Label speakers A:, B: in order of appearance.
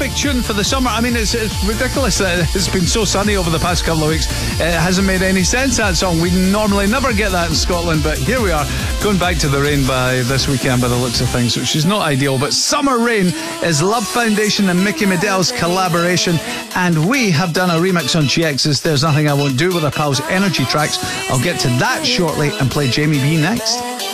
A: perfect tune for the summer. I mean, it's ridiculous that it's been so sunny over the past couple of weeks. It hasn't made any sense, that song. We normally never get that in Scotland, but here we are, going back to the rain by this weekend by the looks of things, which is not ideal. But Summer Rain is Love Foundation and Mickey Medell's collaboration, and we have done a remix on GX's There's Nothing I Won't Do with our pals Energy Tracks. I'll get to that shortly and play Jamie B next.